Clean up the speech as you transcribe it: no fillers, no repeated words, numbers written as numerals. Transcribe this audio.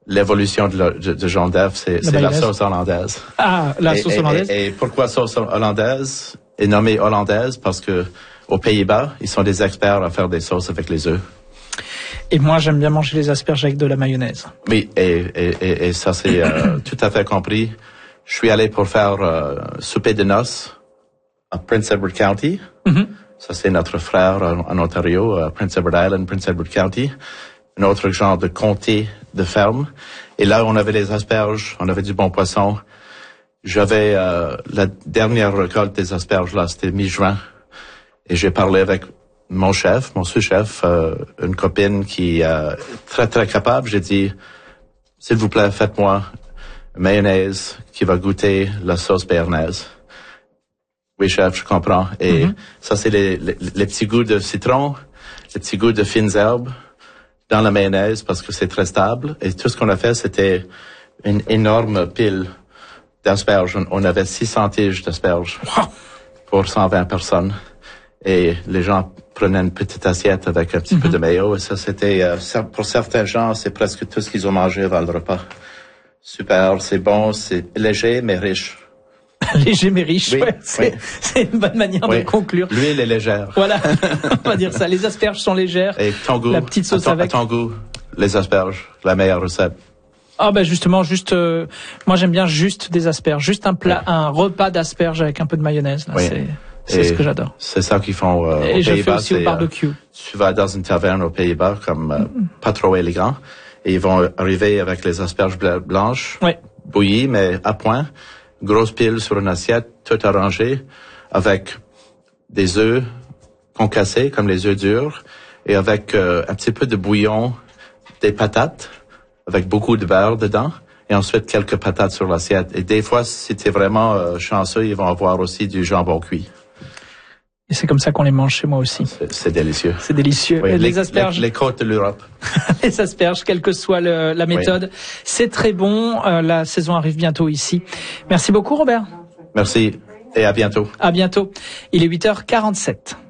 l'évolution de jaune d'œuf, c'est la sauce hollandaise. Ah, la sauce hollandaise. Et pourquoi sauce hollandaise est nommée hollandaise? Parce que aux Pays-Bas, ils sont des experts à faire des sauces avec les œufs. Et moi, j'aime bien manger les asperges avec de la mayonnaise. Oui, et ça c'est tout à fait compris. Je suis allé pour faire souper de noces à Prince Edward County. Mm-hmm. Ça c'est notre frère en Ontario, Prince Edward Island, Prince Edward County. Un autre genre de comté de ferme. Et là, on avait les asperges, on avait du bon poisson. J'avais la dernière récolte des asperges, là, c'était mi-juin. Et j'ai parlé avec mon sous-chef, une copine qui est très, très capable. J'ai dit, s'il vous plaît, faites-moi mayonnaise qui va goûter la sauce béarnaise. Oui, chef, je comprends. Et ça, c'est les petits goûts de citron, les petits goûts de fines herbes dans la mayonnaise parce que c'est très stable. Et tout ce qu'on a fait, c'était une énorme pile d'asperges. On avait 600 tiges d'asperges pour 120 personnes. Et les gens prenaient une petite assiette avec un petit peu de mayo. Et ça, c'était, pour certains gens, c'est presque tout ce qu'ils ont mangé avant le repas. Super, c'est bon, c'est léger mais riche. Léger mais riche, oui, ouais, c'est une bonne manière de conclure. L'huile est légère. Voilà, on va dire ça. Les asperges sont légères. Et ton goût, la petite sauce avec. À ton goût, les asperges, la meilleure recette. Ah ben justement, moi j'aime bien juste des asperges, juste un plat, un repas d'asperges avec un peu de mayonnaise. Là, c'est ce que j'adore. C'est ça qu'ils font aux Pays-Bas. Et je fais aussi au barbecue. Tu vas dans une taverne aux Pays-Bas, comme pas trop élégant, et ils vont arriver avec les asperges blanches, bouillies mais à point. Grosse pile sur une assiette, tout arrangé, avec des œufs concassés, comme les œufs durs, et avec un petit peu de bouillon, des patates, avec beaucoup de beurre dedans, et ensuite quelques patates sur l'assiette. Et des fois, si tu es vraiment chanceux, ils vont avoir aussi du jambon cuit. Et c'est comme ça qu'on les mange chez moi aussi. C'est délicieux. C'est délicieux. Oui, les asperges. Les côtes de l'Europe. Les asperges, quelle que soit la méthode. C'est très bon. La saison arrive bientôt ici. Merci beaucoup, Robert. Merci. Et à bientôt. À bientôt. Il est 8h47.